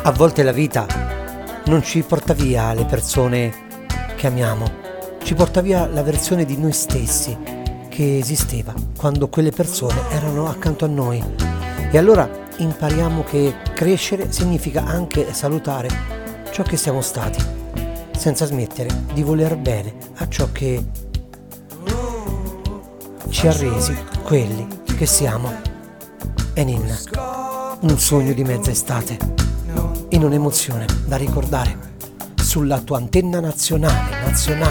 A volte la vita non ci porta via le persone che amiamo, ci porta via la versione di noi stessi che esisteva quando quelle persone erano accanto a noi. E allora impariamo che crescere significa anche salutare ciò che siamo stati, senza smettere di voler bene a ciò che ci ha resi quelli che siamo. Enin, un sogno di mezza estate, in un'emozione da ricordare, sulla tua antenna nazionale.